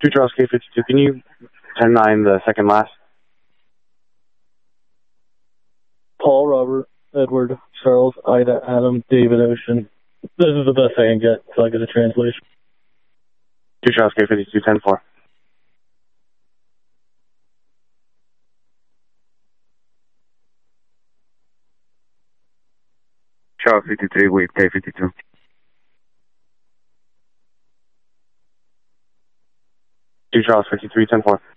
2 Charles K52, can you 10-9 the second last? Paul, Robert, Edward, Charles, Ida, Adam, David, Ocean. This is the best I can get, so I get a translation. 2 Charles K52, 10-4. Charles 53 with K52. 2 Charles 53, 10-4.